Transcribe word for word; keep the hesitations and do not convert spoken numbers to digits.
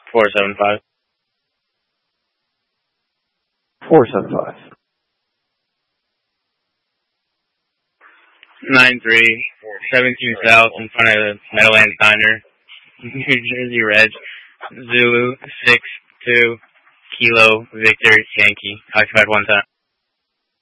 four seven five. four seven five. nine three, seventeen South in front of the Meadowlands Diner, New Jersey Reg, Zulu six two, Kilo, Victor, Yankee, occupied one time.